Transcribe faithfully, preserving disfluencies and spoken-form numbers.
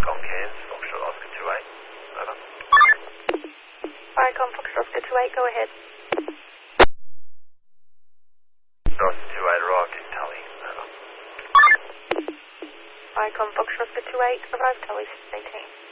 Con Cairns, Foxtrot Oscar two eight. Over. Viacom Foxtrot Oscar two eight, go ahead. Oscar two eight arrived in Tully. Over. Viacom Foxtrot Oscar two eight, arrived Tully eighteen.